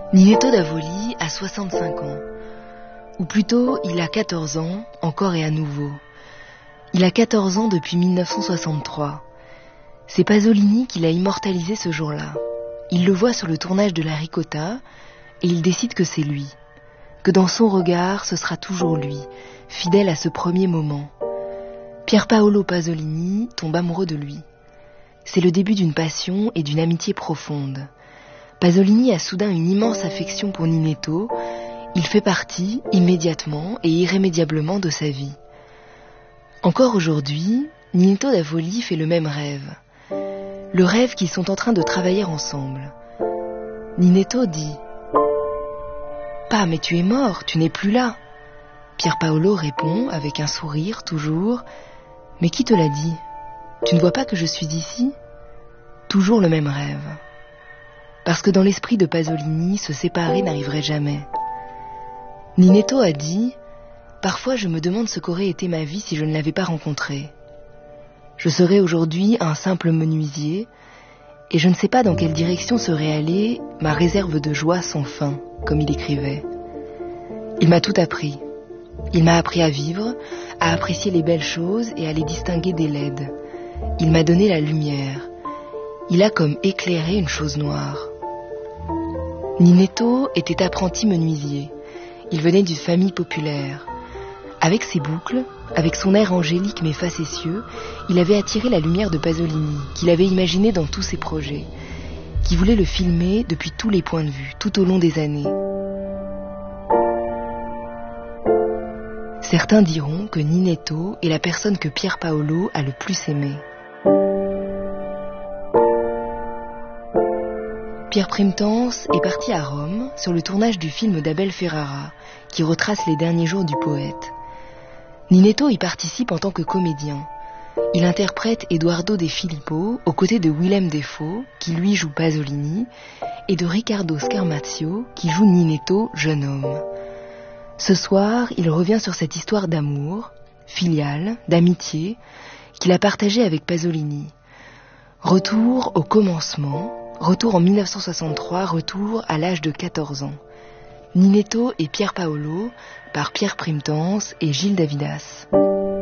Ninetto Davoli a 65 ans. Ou plutôt, il a 14 ans, encore et à nouveau. Il a 14 ans depuis 1963. C'est Pasolini qui l'a immortalisé ce jour-là. Il le voit sur le tournage de La Ricotta et il décide que c'est lui. Que dans son regard, ce sera toujours lui, fidèle à ce premier moment. Pier Paolo Pasolini tombe amoureux de lui. C'est le début d'une passion et d'une amitié profonde. Pasolini a soudain une immense affection pour Ninetto. Il fait partie, immédiatement et irrémédiablement, de sa vie. Encore aujourd'hui, Ninetto Davoli fait le même rêve. Le rêve qu'ils sont en train de travailler ensemble. Ninetto dit « Pa, mais tu es mort, tu n'es plus là !» Pier Paolo répond, avec un sourire toujours « Mais qui te l'a dit ? Tu ne vois pas que je suis ici ?» Toujours le même rêve. Parce que dans l'esprit de Pasolini, se séparer n'arriverait jamais. Ninetto a dit « Parfois je me demande ce qu'aurait été ma vie si je ne l'avais pas rencontré. Je serais aujourd'hui un simple menuisier, et je ne sais pas dans quelle direction serait allée ma réserve de joie sans fin, comme il écrivait. Il m'a tout appris. Il m'a appris à vivre, à apprécier les belles choses et à les distinguer des laides. Il m'a donné la lumière. Il a comme éclairé une chose noire. » Ninetto était apprenti menuisier. Il venait d'une famille populaire. Avec ses boucles, avec son air angélique mais facétieux, il avait attiré la lumière de Pasolini, qu'il avait imaginé dans tous ses projets, qui voulait le filmer depuis tous les points de vue, tout au long des années. Certains diront que Ninetto est la personne que Pier Paolo a le plus aimée. Pier Primtance est parti à Rome sur le tournage du film d'Abel Ferrara, qui retrace les derniers jours du poète. Ninetto y participe en tant que comédien. Il interprète Edoardo De Filippo aux côtés de Willem Dafoe, qui lui joue Pasolini, et de Riccardo Scarmazzo, qui joue Ninetto, jeune homme. Ce soir, il revient sur cette histoire d'amour, filiale, d'amitié, qu'il a partagée avec Pasolini. Retour au commencement, retour en 1963, retour à l'âge de 14 ans. Ninetto et Pier Paolo, par Pier Primtance et Gilles Davidas.